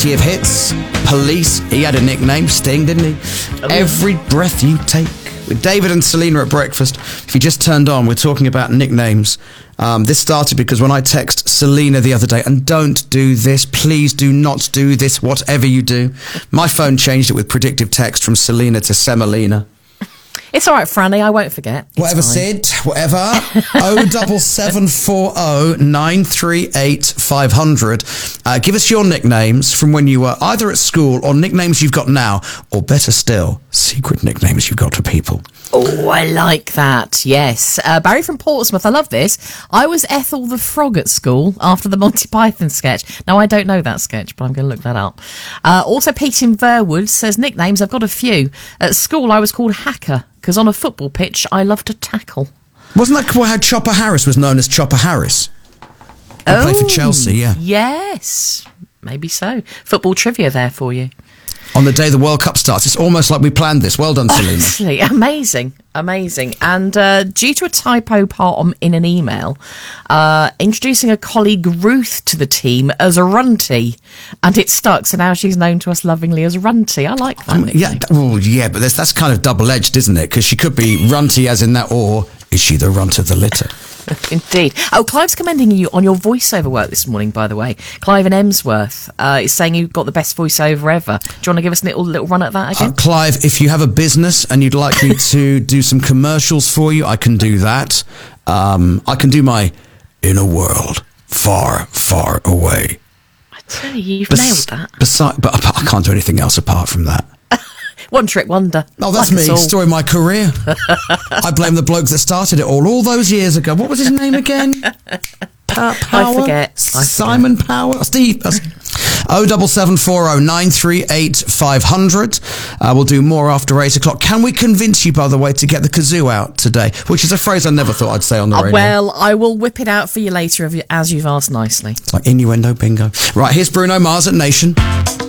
of hits. Police, he had a nickname, Sting, didn't he? Oh. Every breath you take. With David and Selena at breakfast. If you just turned on, we're talking about nicknames. This started because when I text Selena the other day, and don't do this, please do not do this, whatever you do. My phone changed it with predictive text from Selena to Semolina. It's all right, Franny, I won't forget. It's Whatever, fine. Sid, whatever. 07740 938 500. Give us your nicknames from when you were either at school or nicknames you've got now, or better still, secret nicknames you've got for people. Oh, I like that. Yes. Barry from Portsmouth, I love this. I was Ethel the Frog at school after the Monty Python sketch. Now, I don't know that sketch, but I'm going to look that up. Also, Pete in Verwood says nicknames. I've got a few. At school, I was called Hacker, because on a football pitch, I love to tackle. Wasn't that how Chopper Harris was known as Chopper Harris? He played for Chelsea, yeah. Yes, maybe so. Football trivia there for you. On the day the World Cup starts, it's almost like we planned this. Well done, Selena. Honestly, amazing. And due to a typo part in an email, introducing a colleague, Ruth, to the team as a runty, and it stuck, so now she's known to us lovingly as Runty. I like that. Yeah, but that's kind of double-edged, isn't it? Because she could be runty as in that, or is she the runt of the litter? Indeed. Oh, Clive's commending you on your voiceover work this morning, by the way. Clive in Emsworth is saying you've got the best voiceover ever. Do you want to give us a little run at that again? Clive, if you have a business and you'd like me to do some commercials for you, I can do that. I can do my In a World Far, Far Away. I tell you, you've nailed that. But I can't do anything else apart from that. One trick wonder. Oh, that's me. Story of my career. I blame the bloke that started it all those years ago. What was his name again? Power? I forget. Simon Power? Steve? 07740 938 500. We'll do more after 8 o'clock. Can we convince you, by the way, to get the kazoo out today? Which is a phrase I never thought I'd say on the radio. Well, I will whip it out for you later as you've asked nicely. It's like innuendo bingo. Right, here's Bruno Mars at Nation.